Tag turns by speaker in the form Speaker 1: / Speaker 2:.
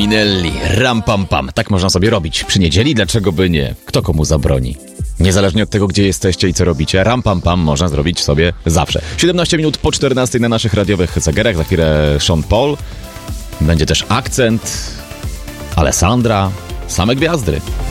Speaker 1: Spinelli, ram pam pam. Tak można sobie robić przy niedzieli, dlaczego by nie? Kto komu zabroni? Niezależnie od tego, gdzie jesteście i co robicie, ram pam pam można zrobić sobie zawsze. 17 minut po 14 na naszych radiowych zegarach, za chwilę Sean Paul. Będzie też akcent, Alessandra, same gwiazdy.